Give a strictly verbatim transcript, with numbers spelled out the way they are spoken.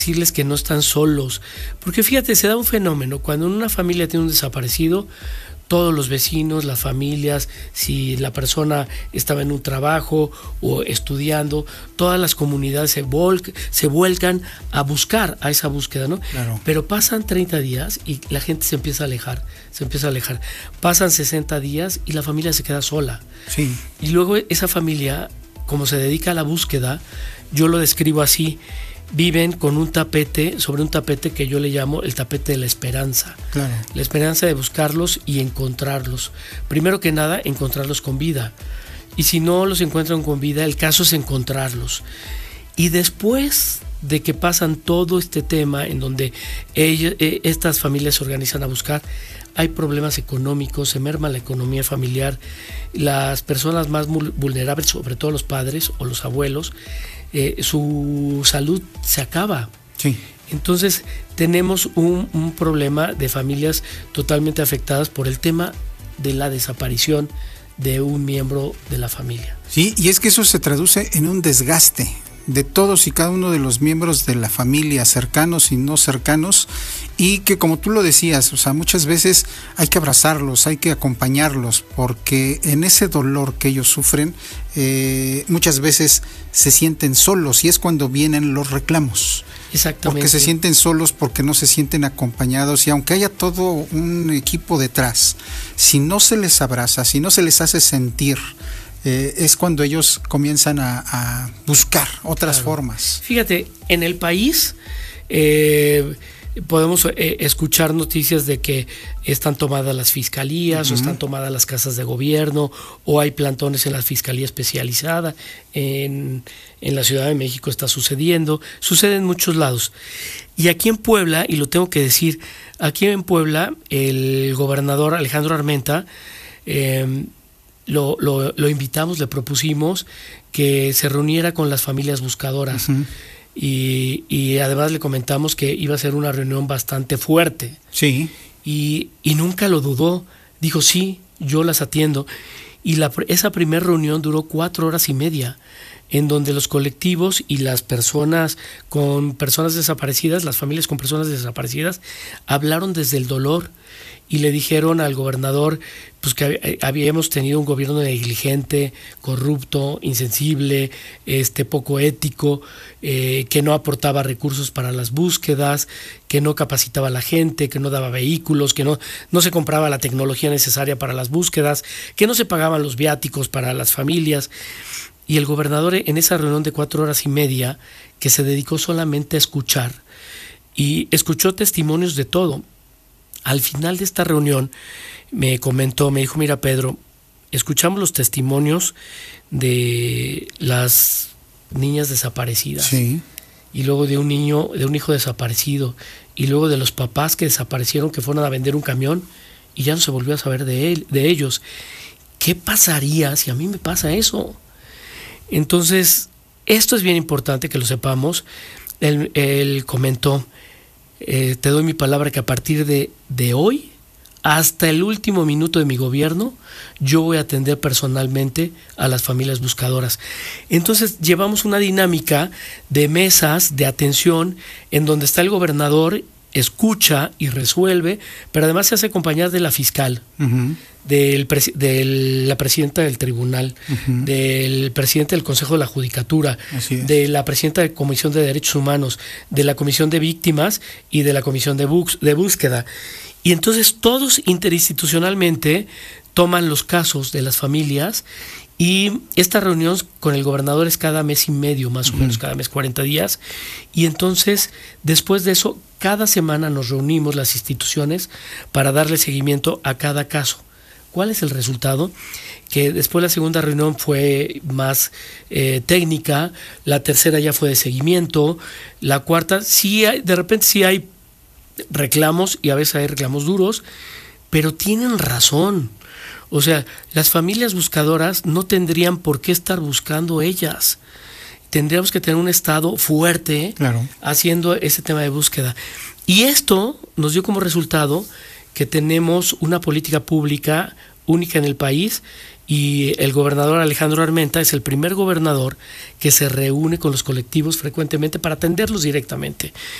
decirles que no están solos, porque fíjate, se da un fenómeno, cuando en una familia tiene un desaparecido, todos los vecinos, las familias, si la persona estaba en un trabajo o estudiando, todas las comunidades se, volc- se vuelcan a buscar, a esa búsqueda, ¿no? Claro. Pero pasan treinta días y la gente se empieza a alejar, se empieza a alejar. Pasan sesenta días y la familia se queda sola. Sí. Y luego esa familia, como se dedica a la búsqueda, yo lo describo así, viven con un tapete, sobre un tapete que yo le llamo el tapete de la esperanza. Claro. La esperanza de buscarlos y encontrarlos. Primero que nada, encontrarlos con vida. Y si no los encuentran con vida, el caso es encontrarlos. Y después de que pasan todo este tema en donde ellos, eh, estas familias se organizan a buscar, hay problemas económicos, se merma la economía familiar, las personas más vulnerables, sobre todo los padres o los abuelos, eh, su salud se acaba. Sí. Entonces tenemos un, un problema de familias totalmente afectadas por el tema de la desaparición de un miembro de la familia. Sí, y es que eso se traduce en un desgaste de todos y cada uno de los miembros de la familia, cercanos y no cercanos, y que, como tú lo decías, o sea, muchas veces hay que abrazarlos, hay que acompañarlos, porque en ese dolor que ellos sufren, eh, muchas veces se sienten solos, y es cuando vienen los reclamos. Exactamente. Porque se sienten solos, porque no se sienten acompañados, y aunque haya todo un equipo detrás, si no se les abraza, si no se les hace sentir, Eh, es cuando ellos comienzan a, a buscar otras Claro. formas. Fíjate, en el país eh, podemos eh, escuchar noticias de que están tomadas las fiscalías, uh-huh. o están tomadas las casas de gobierno, o hay plantones en la fiscalía especializada. En, en la Ciudad de México está sucediendo, sucede en muchos lados. Y aquí en Puebla, y lo tengo que decir, aquí en Puebla el gobernador Alejandro Armenta eh, Lo, lo, lo invitamos, le propusimos que se reuniera con las familias buscadoras. Uh-huh. y, y además le comentamos que iba a ser una reunión bastante fuerte. Sí. Y, y nunca lo dudó. Dijo, sí, yo las atiendo. Y la, esa primera reunión duró cuatro horas y media, en donde los colectivos y las personas con personas desaparecidas, las familias con personas desaparecidas, hablaron desde el dolor y le dijeron al gobernador pues que habíamos tenido un gobierno negligente, corrupto, insensible, este poco ético, eh, que no aportaba recursos para las búsquedas, que no capacitaba a la gente, que no daba vehículos, que no, no se compraba la tecnología necesaria para las búsquedas, que no se pagaban los viáticos para las familias. Y el gobernador, en esa reunión de cuatro horas y media, que se dedicó solamente a escuchar, y escuchó testimonios de todo. Al final de esta reunión me comentó, me dijo, mira Pedro, escuchamos los testimonios de las niñas desaparecidas, sí. y luego de un niño, de un hijo desaparecido, y luego de los papás que desaparecieron, que fueron a vender un camión y ya no se volvió a saber de él, de ellos. ¿Qué pasaría si a mí me pasa eso? Entonces, esto es bien importante que lo sepamos. Él, él comentó, eh, te doy mi palabra que a partir de, de hoy hasta el último minuto de mi gobierno, yo voy a atender personalmente a las familias buscadoras. Entonces, llevamos una dinámica de mesas de atención en donde está el gobernador, escucha y resuelve, pero además se hace acompañar de la fiscal, uh-huh. del presi- de la presidenta del tribunal, uh-huh. del presidente del Consejo de la Judicatura, de la presidenta de la Comisión de Derechos Humanos, de la Comisión de Víctimas y de la Comisión de, bus- de Búsqueda. Y entonces todos interinstitucionalmente toman los casos de las familias, y esta reunión con el gobernador es cada mes y medio, más o uh-huh. menos, cada mes cuarenta días. Y entonces, después de eso, cada semana nos reunimos las instituciones para darle seguimiento a cada caso. ¿Cuál es el resultado? Que después la segunda reunión fue más eh, técnica, la tercera ya fue de seguimiento, la cuarta, sí hay, de repente sí hay reclamos, y a veces hay reclamos duros, pero tienen razón. O sea, las familias buscadoras no tendrían por qué estar buscando ellas. Tendríamos que tener un Estado fuerte, claro, haciendo ese tema de búsqueda. Y esto nos dio como resultado que tenemos una política pública única en el país, y el gobernador Alejandro Armenta es el primer gobernador que se reúne con los colectivos frecuentemente para atenderlos directamente.